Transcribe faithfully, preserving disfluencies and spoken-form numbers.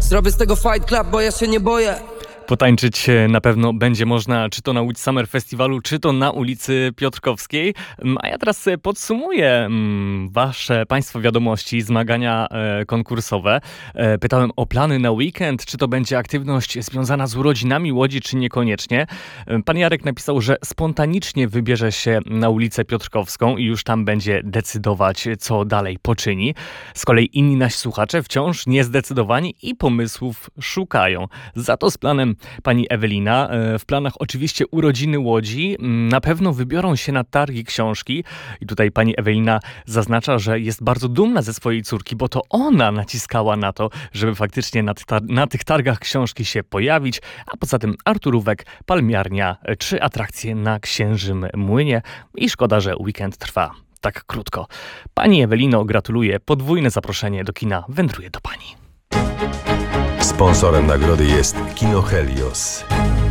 Zrobię z tego fight club, bo ja się nie boję. Potańczyć na pewno będzie można, czy to na ulicy Summer Festiwalu, czy to na ulicy Piotrkowskiej. A ja teraz podsumuję wasze, państwa wiadomości, zmagania konkursowe. Pytałem o plany na weekend, czy to będzie aktywność związana z urodzinami Łodzi, czy niekoniecznie. Pan Jarek napisał, że spontanicznie wybierze się na ulicę Piotrkowską i już tam będzie decydować, co dalej poczyni. Z kolei inni nasi słuchacze wciąż niezdecydowani i pomysłów szukają. Za to z planem pani Ewelina. W planach oczywiście urodziny Łodzi. Na pewno wybiorą się na targi książki. I tutaj pani Ewelina zaznacza, że jest bardzo dumna ze swojej córki, bo to ona naciskała na to, żeby faktycznie na, tar- na tych targach książki się pojawić. A poza tym Arturówek, Palmiarnia, trzy atrakcje na Księżym Młynie. I szkoda, że weekend trwa tak krótko. Pani Ewelino, gratuluję. Podwójne zaproszenie do kina wędruje do pani. Sponsorem nagrody jest Kino Helios.